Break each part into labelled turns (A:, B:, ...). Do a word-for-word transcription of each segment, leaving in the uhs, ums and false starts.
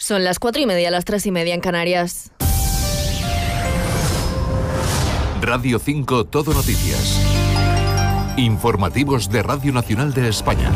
A: Son las cuatro y media, las tres y media en Canarias.
B: Radio cinco Todo Noticias. Informativos de Radio Nacional de España.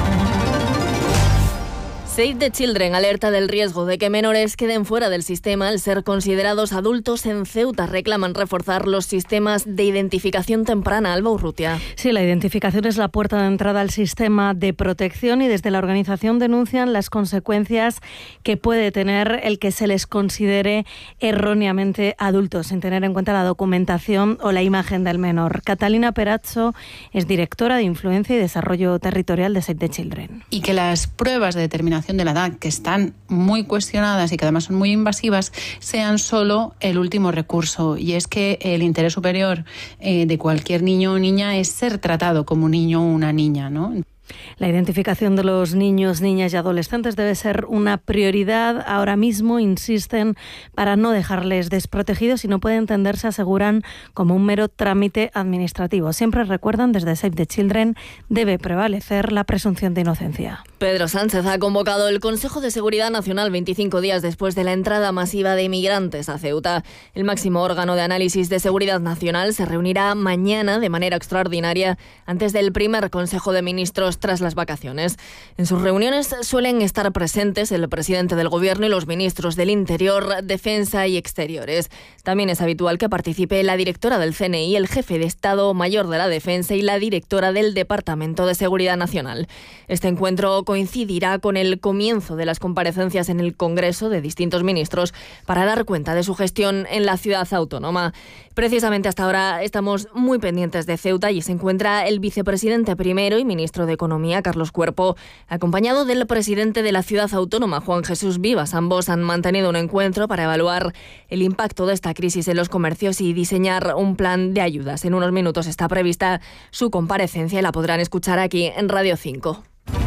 A: Save the Children alerta del riesgo de que menores queden fuera del sistema al ser considerados adultos en Ceuta. Reclaman reforzar los sistemas de identificación temprana. Alba Urrutia.
C: Sí, la identificación es la puerta de entrada al sistema de protección y desde la organización denuncian las consecuencias que puede tener el que se les considere erróneamente adultos, sin tener en cuenta la documentación o la imagen del menor. Catalina Perazzo es directora de Influencia y Desarrollo Territorial de Save the Children.
D: Y que las pruebas de determinación de la edad, que están muy cuestionadas y que además son muy invasivas, sean solo el último recurso. Y es que el interés superior eh, de cualquier niño o niña es ser tratado como un niño o una niña, ¿no?
C: La identificación de los niños, niñas y adolescentes debe ser una prioridad. Ahora mismo insisten para no dejarles desprotegidos y no puede entenderse, aseguran, como un mero trámite administrativo. Siempre recuerdan, desde Save the Children, debe prevalecer la presunción de inocencia.
A: Pedro Sánchez ha convocado el Consejo de Seguridad Nacional veinticinco días después de la entrada masiva de inmigrantes a Ceuta. El máximo órgano de análisis de seguridad nacional se reunirá mañana de manera extraordinaria antes del primer Consejo de Ministros tras las vacaciones. En sus reuniones suelen estar presentes el presidente del Gobierno y los ministros del Interior, Defensa y Exteriores. También es habitual que participe la directora del C N I, el jefe de Estado Mayor de la Defensa y la directora del Departamento de Seguridad Nacional. Este encuentro coincidirá con el comienzo de las comparecencias en el Congreso de distintos ministros para dar cuenta de su gestión en la ciudad autónoma. Precisamente hasta ahora estamos muy pendientes de Ceuta y se encuentra el vicepresidente primero y ministro de Economía, Carlos Cuerpo, acompañado del presidente de la ciudad autónoma, Juan Jesús Vivas. Ambos han mantenido un encuentro para evaluar el impacto de esta crisis en los comercios y diseñar un plan de ayudas. En unos minutos está prevista su comparecencia y la podrán escuchar aquí en Radio cinco.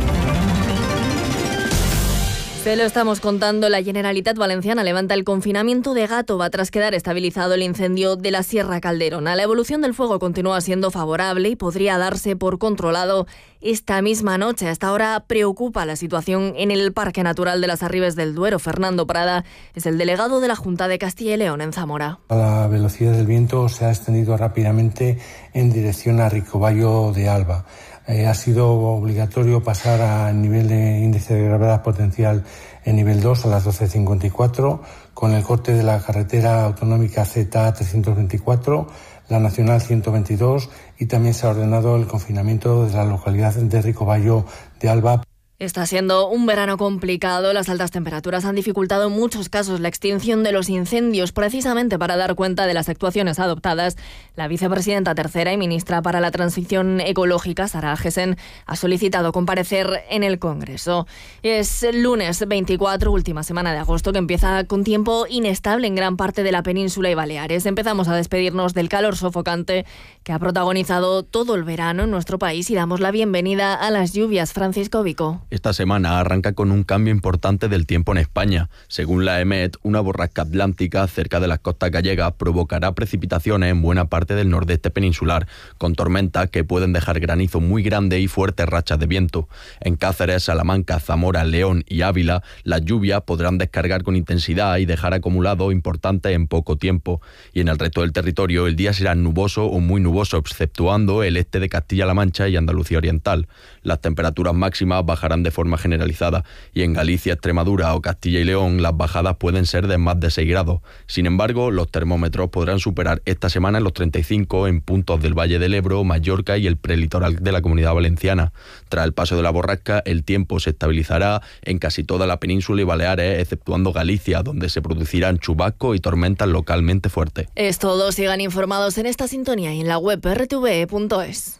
A: Se lo estamos contando, la Generalitat Valenciana levanta el confinamiento de Gàtova tras quedar estabilizado el incendio de la Sierra Calderona. La evolución del fuego continúa siendo favorable y podría darse por controlado esta misma noche. Hasta ahora preocupa la situación en el Parque Natural de las Arribes del Duero. Fernando Prada es el delegado de la Junta de Castilla y León en Zamora.
E: La velocidad del viento se ha extendido rápidamente en dirección a Ricobayo de Alba. Eh, ha sido obligatorio pasar al nivel de índice de gravedad potencial en nivel dos a las doce cincuenta y cuatro, con el corte de la carretera autonómica Z trescientos veinticuatro, la nacional ciento veintidós, y también se ha ordenado el confinamiento de la localidad de Ricobayo de Alba.
A: Está siendo un verano complicado. Las altas temperaturas han dificultado en muchos casos la extinción de los incendios. Precisamente para dar cuenta de las actuaciones adoptadas, la vicepresidenta tercera y ministra para la Transición Ecológica, Sara Agesen, ha solicitado comparecer en el Congreso. Es el lunes veinticuatro, última semana de agosto, que empieza con tiempo inestable en gran parte de la península y Baleares. Empezamos a despedirnos del calor sofocante que ha protagonizado todo el verano en nuestro país y damos la bienvenida a las lluvias. Francisco Vico.
F: Esta semana arranca con un cambio importante del tiempo en España. Según la EMET, una borrasca atlántica cerca de las costas gallegas provocará precipitaciones en buena parte del nordeste peninsular, con tormentas que pueden dejar granizo muy grande y fuertes rachas de viento. En Cáceres, Salamanca, Zamora, León y Ávila, las lluvias podrán descargar con intensidad y dejar acumulado importantes en poco tiempo. Y en el resto del territorio, el día será nuboso o muy nuboso, exceptuando el este de Castilla-La Mancha y Andalucía Oriental. Las temperaturas máximas bajarán de forma generalizada y en Galicia, Extremadura o Castilla y León las bajadas pueden ser de más de seis grados. Sin embargo, los termómetros podrán superar esta semana los treinta y cinco en puntos del Valle del Ebro, Mallorca y el prelitoral de la Comunidad Valenciana. Tras el paso de la borrasca, el tiempo se estabilizará en casi toda la península y Baleares, exceptuando Galicia, donde se producirán chubascos y tormentas localmente fuertes.
A: Es todo. Sigan informados en esta sintonía y en la web r t v e punto es.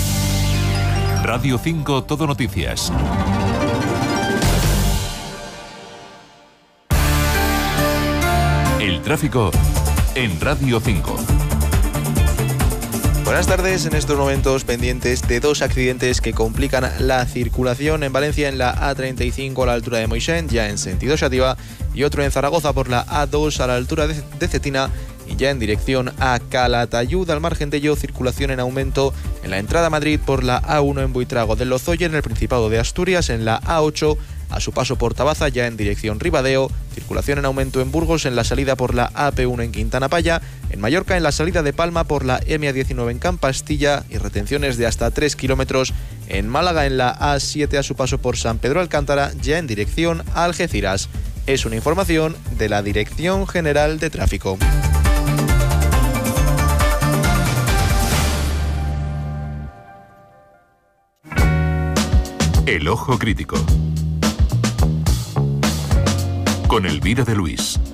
B: Radio cinco Todo Noticias. El tráfico en Radio cinco.
G: Buenas tardes, en estos momentos pendientes de dos accidentes que complican la circulación en Valencia en la A treinta y cinco a la altura de Moixent, ya en sentido Xàtiva, y otro en Zaragoza por la A dos a la altura de, de Cetina y ya en dirección a Calatayud. Al margen de ello, circulación en aumento en la entrada a Madrid por la A uno en Buitrago del Lozoya, en el Principado de Asturias, en la A ocho a su paso por Tabaza ya en dirección Ribadeo, circulación en aumento en Burgos en la salida por la A P uno en Quintana Paya, en Mallorca en la salida de Palma por la M A diecinueve en Campastilla y retenciones de hasta tres kilómetros en Málaga en la A siete a su paso por San Pedro Alcántara ya en dirección a Algeciras. Es una información de la Dirección General de Tráfico.
B: El Ojo Crítico con Elvira de Luis.